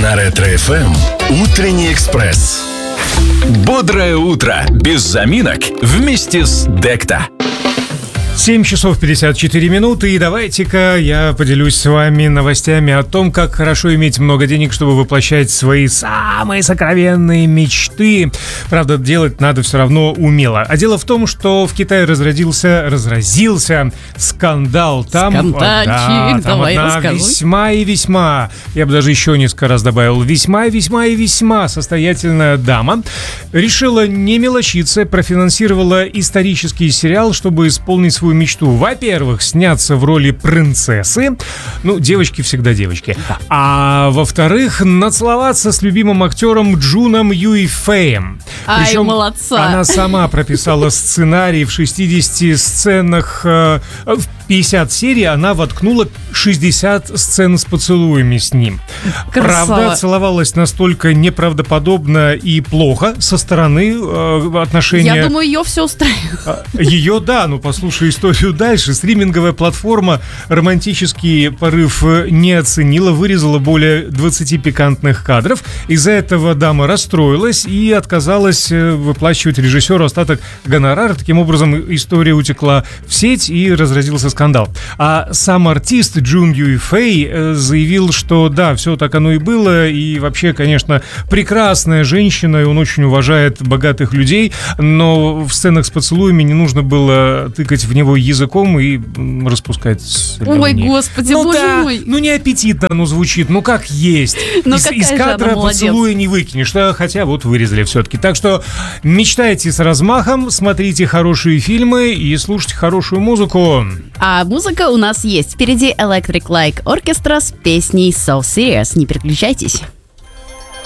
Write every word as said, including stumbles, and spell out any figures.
На Ретро-эф эм «Утренний экспресс». Бодрое утро, без заминок, вместе с Декта. семь часов пятьдесят четыре минуты, и давайте-ка я поделюсь с вами новостями о том, как хорошо иметь много денег, чтобы воплощать свои самые сокровенные мечты. Правда, делать надо все равно умело. А дело в том, что в Китае разразился, разразился скандал. Там, Скандальчик, да, там давай одна рассказывай. весьма и весьма, я бы даже еще несколько раз добавил, весьма и весьма и весьма состоятельная дама решила не мелочиться, профинансировала исторический сериал, чтобы исполнить свою мечту. Во-первых, сняться в роли принцессы. Ну, девочки всегда девочки. А во-вторых, нацеловаться с любимым актером Джуном Юйфеем. Ай, Причем молодца. она сама прописала сценарий в шестидесяти сценах. э, В пятьдесят серий она воткнула шестьдесят сцен с поцелуями с ним. Красава. Правда, целовалась настолько неправдоподобно и плохо со стороны э, отношения... Я думаю, ее все устраивает. Ее, да, ну послушай историю дальше. Стриминговая платформа романтический порыв не оценила, вырезала более двадцати пикантных кадров. Из-за этого дама расстроилась и отказалась выплачивать режиссеру остаток гонорара. Таким образом, история утекла в сеть и разразился скандал. А сам артист Джун Юйфей заявил, что да, все так оно и было, и вообще, конечно, прекрасная женщина, и он очень уважает богатых людей, но в сценах с поцелуями не нужно было тыкать в него языком и м, распускать слюни. Ой, господи, ну боже да, мой. ну не аппетитно оно звучит, ну как есть. Ну из, какая из же она кадра молодец. поцелуя не выкинешь, да, хотя вот вырезали все-таки. Так что мечтайте с размахом, смотрите хорошие фильмы и слушайте хорошую музыку. А музыка у нас есть. Впереди Electric Light Orchestra с песней So Serious. Не переключайтесь.